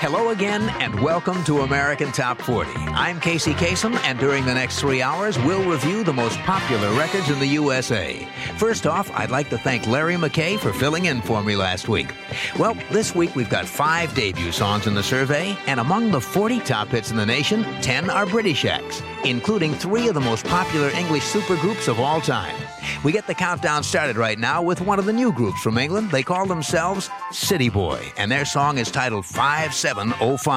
Hello again, and welcome to American Top 40. I'm Casey Kasem, and during the next 3 hours, we'll review the most popular records in the USA. First off, I'd like to thank Larry McKay for filling in for me last week. Well, this week we've got 5 debut songs in the survey, and among the 40 top hits in the nation, 10 are British acts, including 3 of the most popular English supergroups of all time. We get the countdown started right now with one of the new groups from England. They call themselves City Boy, and their song is titled 5705.